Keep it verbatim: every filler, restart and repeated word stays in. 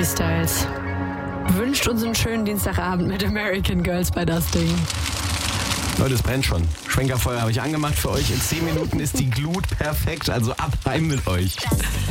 Harry Styles wünscht uns einen schönen Dienstagabend mit American Girls bei Das Ding. Leute, es brennt schon. Schwenkerfeuer habe ich angemacht für euch. In zehn Minuten ist die Glut perfekt, also ab rein mit euch.